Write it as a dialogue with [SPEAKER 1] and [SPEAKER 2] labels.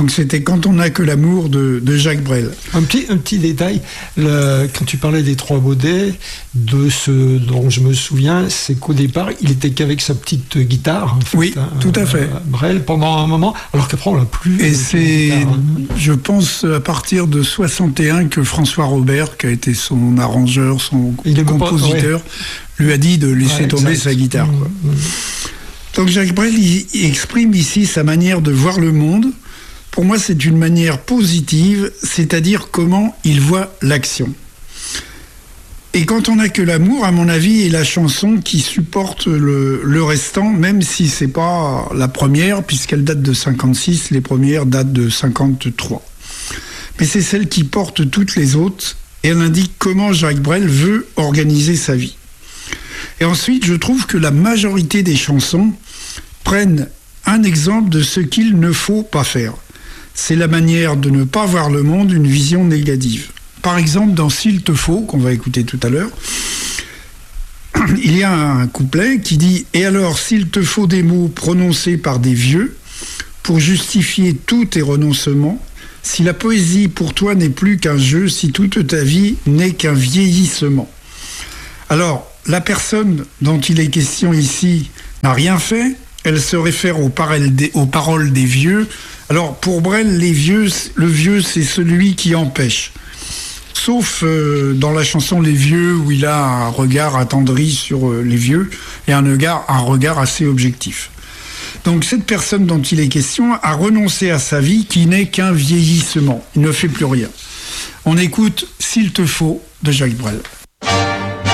[SPEAKER 1] Donc c'était Quand on n'a que l'amour de Jacques Brel.
[SPEAKER 2] Un petit détail, quand tu parlais des Trois Baudets, de ce dont je me souviens, c'est qu'au départ, il était qu'avec sa petite guitare. En fait,
[SPEAKER 1] oui, tout à fait.
[SPEAKER 2] Brel, pendant un moment, alors qu'après on l'a plus.
[SPEAKER 1] Et c'est, je pense, à partir de 61 que François Robert, qui a été son arrangeur, son compositeur, lui a dit de laisser tomber sa guitare. Quoi. Donc Jacques Brel, il exprime ici sa manière de voir le monde. Pour moi, c'est une manière positive, c'est-à-dire comment il voit l'action. Et Quand on n'a que l'amour, à mon avis, est la chanson qui supporte le restant, même si c'est pas la première, puisqu'elle date de 56, les premières datent de 53. Mais c'est celle qui porte toutes les autres, et elle indique comment Jacques Brel veut organiser sa vie. Et ensuite, je trouve que la majorité des chansons prennent un exemple de ce qu'il ne faut pas faire. C'est la manière de ne pas voir le monde, une vision négative. Par exemple, dans S'il te faut, qu'on va écouter tout à l'heure, il y a un couplet qui dit « Et alors, s'il te faut des mots prononcés par des vieux, pour justifier tous tes renoncements, si la poésie pour toi n'est plus qu'un jeu, si toute ta vie n'est qu'un vieillissement. » Alors, la personne dont il est question ici n'a rien fait, elle se réfère aux paroles des vieux. Alors, pour Brel, le vieux, c'est celui qui empêche. Sauf dans la chanson Les Vieux, où il a un regard attendri sur les vieux, et un regard assez objectif. Donc, cette personne dont il est question a renoncé à sa vie qui n'est qu'un vieillissement. Il ne fait plus rien. On écoute S'il te faut de Jacques Brel.